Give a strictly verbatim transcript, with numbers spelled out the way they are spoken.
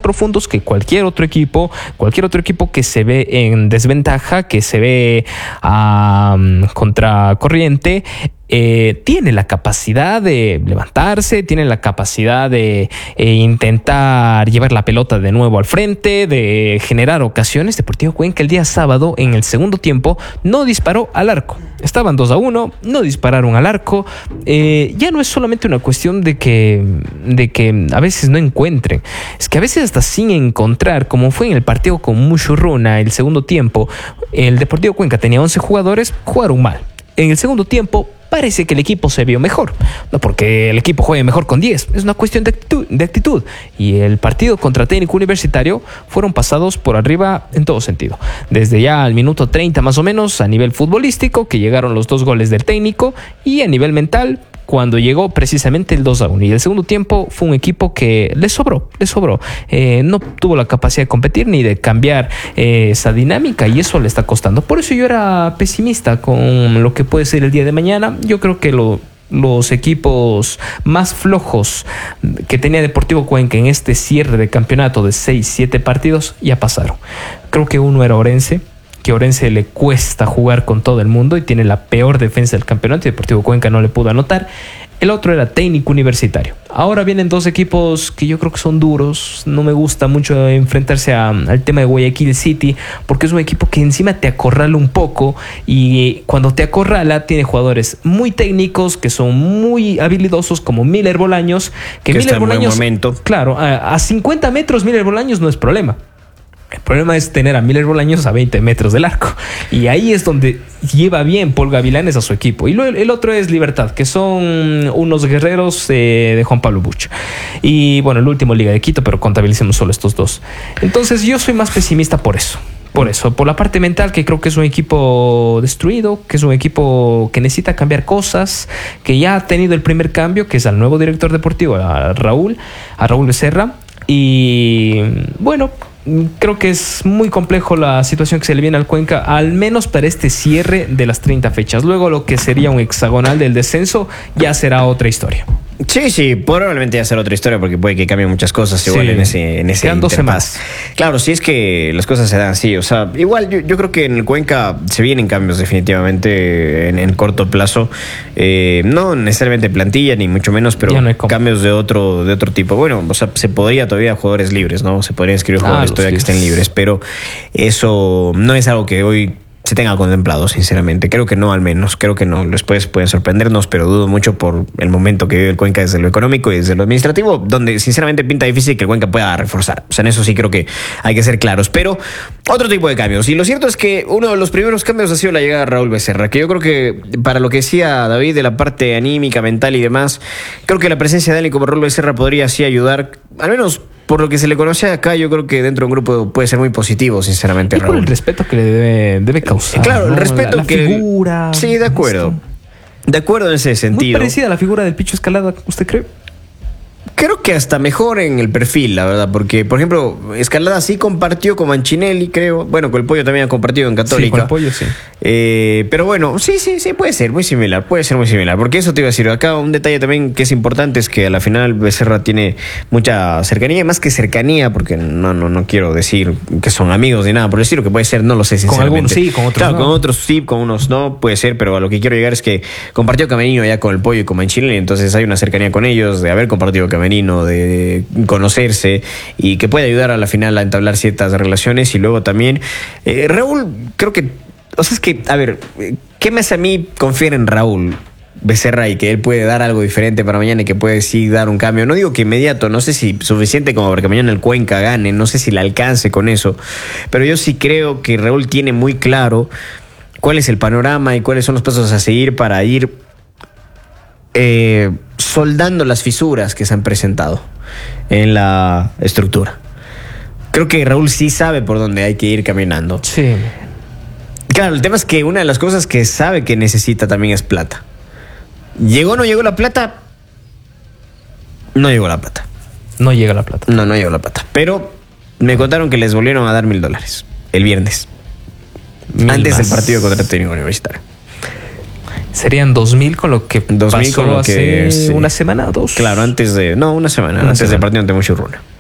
profundos que cualquier otro equipo, cualquier otro equipo que se ve en desventaja, que se ve um, contra corriente. Eh, tiene la capacidad de levantarse, tiene la capacidad de eh, intentar llevar la pelota de nuevo al frente, de generar ocasiones. Deportivo Cuenca el día sábado en el segundo tiempo no disparó al arco. Estaban dos a uno, no dispararon al arco. Eh, ya no es solamente una cuestión de que, de que a veces no encuentren, es que a veces hasta sin encontrar, como fue en el partido con Mushurruna el segundo tiempo, el Deportivo Cuenca tenía once jugadores, jugaron mal. En el segundo tiempo parece que el equipo se vio mejor. No porque el equipo juegue mejor con diez, es una cuestión de actitud, de actitud. Y el partido contra Técnico Universitario fueron pasados por arriba en todo sentido. Desde ya al minuto treinta más o menos, a nivel futbolístico, que llegaron los dos goles del técnico, y a nivel mental, cuando llegó precisamente el dos a uno. Y el segundo tiempo fue un equipo que le sobró, le sobró. Eh, no tuvo la capacidad de competir ni de cambiar eh, esa dinámica, y eso le está costando. Por eso yo era pesimista con lo que puede ser el día de mañana. Yo creo que lo... los equipos más flojos que tenía Deportivo Cuenca en este cierre de campeonato de seis siete partidos ya pasaron. Creo que uno era Orense, que Orense le cuesta jugar con todo el mundo y tiene la peor defensa del campeonato, y Deportivo Cuenca no le pudo anotar. El otro era Técnico Universitario. Ahora vienen dos equipos que yo creo que son duros. No me gusta mucho enfrentarse a, al tema de Guayaquil City, porque es un equipo que encima te acorrala un poco, y cuando te acorrala tiene jugadores muy técnicos que son muy habilidosos, como Miller Bolaños, que, que Miller está en Bolaños, buen momento. Claro, a, a cincuenta metros Miller Bolaños no es problema. El problema es tener a Miller Bolaños a veinte metros del arco. Y ahí es donde lleva bien Paul Gavilanes a su equipo. Y lo, el otro es Libertad, que son unos guerreros eh, de Juan Pablo Buch. Y bueno, el último Liga de Quito, pero contabilicemos solo estos dos. Entonces yo soy más pesimista por eso. Por eso, por la parte mental, que creo que es un equipo destruido, que es un equipo que necesita cambiar cosas, que ya ha tenido el primer cambio, que es al nuevo director deportivo, a Raúl, a Raúl Becerra. Y bueno, creo que es muy complejo la situación que se le viene al Cuenca, al menos para este cierre de las treinta fechas. Luego lo que sería un hexagonal del descenso ya será otra historia. Sí, sí, probablemente ya será otra historia, porque puede que cambien muchas cosas igual sí, en ese en ese quedan dos semanas. Claro, si es que las cosas se dan así, o sea, igual yo, yo creo que en el Cuenca se vienen cambios definitivamente en, en corto plazo, eh, no necesariamente plantilla ni mucho menos, pero no cambios de otro de otro tipo. Bueno, o sea, se podría todavía jugadores libres, ¿no? Se podría escribir jugadores ah, todavía libres. que estén libres, pero eso no es algo que hoy se tenga contemplado, sinceramente. Creo que no, al menos. Creo que no. Después pueden sorprendernos, pero dudo mucho por el momento que vive el Cuenca desde lo económico y desde lo administrativo, donde sinceramente pinta difícil que el Cuenca pueda reforzar. O sea, en eso sí creo que hay que ser claros. Pero otro tipo de cambios. Y lo cierto es que uno de los primeros cambios ha sido la llegada de Raúl Becerra, que yo creo que, para lo que decía David de la parte anímica, mental y demás, creo que la presencia de alguien como Raúl Becerra podría así ayudar, al menos por lo que se le conoce acá. Yo creo que dentro de un grupo puede ser muy positivo, sinceramente. Y por Raúl. el respeto que le debe, debe causar. Claro, el ¿no? respeto la, la que. figura. Sí, de acuerdo. De acuerdo en ese sentido. Muy parecida a la figura del Picho Escalada, ¿usted cree? Creo que hasta mejor en el perfil, la verdad, porque, por ejemplo, Escalada sí compartió con Manchinelli, creo. Bueno, con el Pollo también ha compartido en Católica. Sí, con el Pollo, sí. Eh, pero bueno, sí, sí, sí, puede ser muy similar, puede ser muy similar. Porque eso te iba a decir, acá un detalle también que es importante es que a la final Becerra tiene mucha cercanía, más que cercanía, porque no, no, no quiero decir que son amigos ni nada por el estilo, que puede ser, no lo sé, sinceramente. Con algunos sí, con otros claro, no. con otros sí, con unos no, puede ser, pero a lo que quiero llegar es que compartió camerino ya con el Pollo y con Manchinelli, entonces hay una cercanía con ellos, de haber compartido camerino, de conocerse, y que puede ayudar a la final a entablar ciertas relaciones. Y luego también eh, Raúl, creo que, o sea, es que, a ver, ¿qué me hace a mí confiar en Raúl Becerra y que él puede dar algo diferente para mañana y que puede sí dar un cambio? No digo que inmediato, no sé si suficiente como para que mañana el Cuenca gane, no sé si le alcance con eso, pero yo sí creo que Raúl tiene muy claro cuál es el panorama y cuáles son los pasos a seguir para ir eh, soldando las fisuras que se han presentado en la estructura. Creo que Raúl sí sabe por dónde hay que ir caminando. Sí. Claro, el tema es que una de las cosas que sabe que necesita también es plata. ¿Llegó o no llegó la plata? No llegó la plata. No llega la plata. No, no llegó la plata. Pero me contaron que les volvieron a dar mil dólares el viernes. Mil antes más. Del partido contra el Técnico Universitario. Serían dos mil con lo que dos mil pasó con lo que, hace sí. una semana o dos. Claro, antes de... No, una semana. Una antes semana. del partido ante Mushurruna.